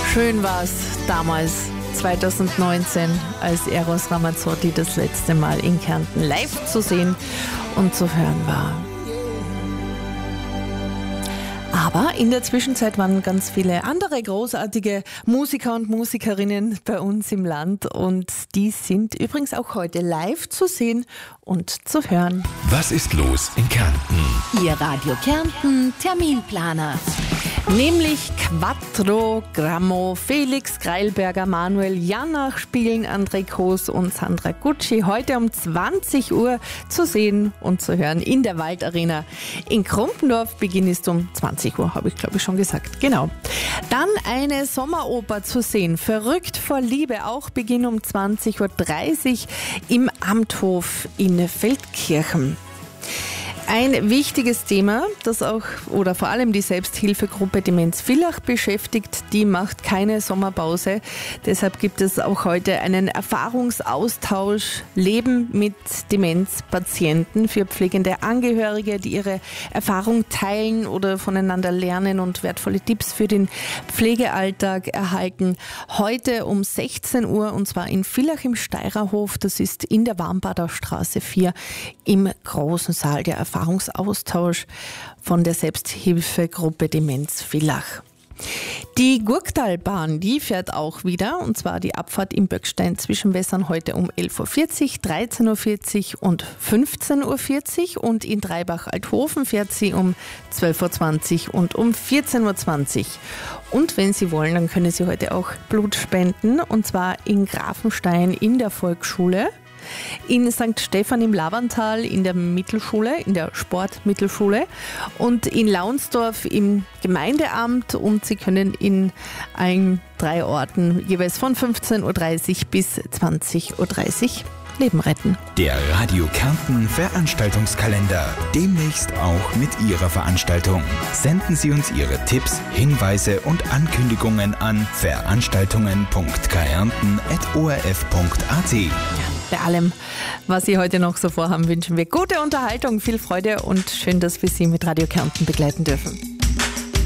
Schön war es damals, 2019, als Eros Ramazzotti das letzte Mal in Kärnten live zu sehen und zu hören war. Aber in der Zwischenzeit waren ganz viele andere großartige Musiker und Musikerinnen bei uns im Land und die sind übrigens auch heute live zu sehen und zu hören. Was ist los in Kärnten? Ihr Radio Kärnten Terminplaner. Nämlich Quattro Grammo, Felix Greilberger, Manuel Jannach spielen André Koos und Sandra Gucci heute um 20 Uhr zu sehen und zu hören in der Waldarena in Krumpendorf. Beginn ist um 20 Uhr, habe ich glaube ich schon gesagt. Genau. Dann eine Sommeroper zu sehen, Verrückt vor Liebe, auch Beginn um 20.30 Uhr im Amthof in Feldkirchen. Ein wichtiges Thema, das auch oder vor allem die Selbsthilfegruppe Demenz Villach beschäftigt, die macht keine Sommerpause. Deshalb gibt es auch heute einen Erfahrungsaustausch Leben mit Demenzpatienten für pflegende Angehörige, die ihre Erfahrung teilen oder voneinander lernen und wertvolle Tipps für den Pflegealltag erhalten. Heute um 16 Uhr und zwar in Villach im Steirerhof, das ist in der Warmbader Straße 4 im großen Saal der Erfahrungsaustausch von der Selbsthilfegruppe Demenz Villach. Die Gurktalbahn, die fährt auch wieder, und zwar die Abfahrt im Böckstein zwischen Wessern heute um 11.40 Uhr, 13.40 Uhr und 15.40 Uhr und in Dreibach-Althofen fährt sie um 12.20 Uhr und um 14.20 Uhr. Und wenn Sie wollen, dann können Sie heute auch Blut spenden, und zwar in Grafenstein in der Volksschule, in St. Stephan im Lavantal in der Mittelschule, in der Sportmittelschule und in Launsdorf im Gemeindeamt, und Sie können in allen 3 Orten jeweils von 15.30 Uhr bis 20.30 Uhr Leben retten. Der Radio Kärnten Veranstaltungskalender. Demnächst auch mit Ihrer Veranstaltung. Senden Sie uns Ihre Tipps, Hinweise und Ankündigungen an veranstaltungen.kärnten@orf.at. Bei allem, was Sie heute noch so vorhaben, wünschen wir gute Unterhaltung, viel Freude und schön, dass wir Sie mit Radio Kärnten begleiten dürfen.